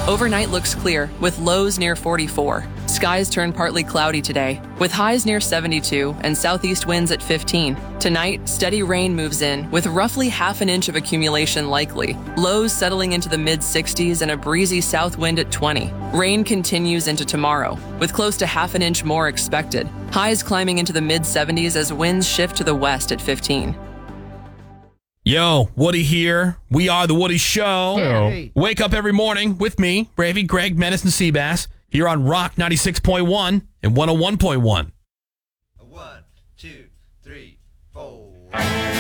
Overnight looks clear, with lows near 44. Skies turn partly cloudy today, with highs near 72 and southeast winds at 15. Tonight, steady rain moves in, with roughly half an inch of accumulation likely. Lows settling into the mid-60s and a breezy south wind at 20. Rain continues into tomorrow, with close to half an inch more expected. Highs climbing into the mid-70s as winds shift to the west at 15. Yo, Woody here. We are The Woody Show. Hey. Wake up every morning with me, Bravey, Greg, Menace, and Seabass, here on Rock 96.1 and 101.1. 1, 2, 3, 4.